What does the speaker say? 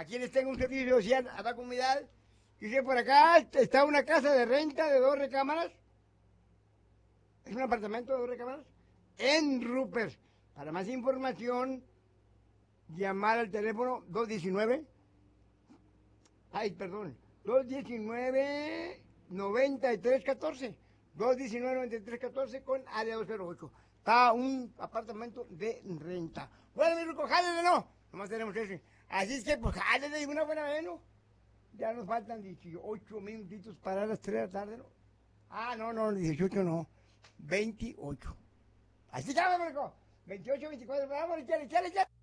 Aquí les tengo un servicio social a la comunidad. Dice, por acá está una casa de renta de 2 recámaras. Es un apartamento de 2 recámaras en Rupert. Para más información, llamar al teléfono 219-9314. 219-9314 con área 208. Está un apartamento de renta. Bueno, mi Ruco, jálele, no. Nomás tenemos ese. Así es que, pues, jálele una buena vez, ¿no? Ya nos faltan 18 minutitos para las 3 de la tarde, ¿no? Ah, no, 18 no. 28. Así que, Ruco. 28, 24, vamos, échale.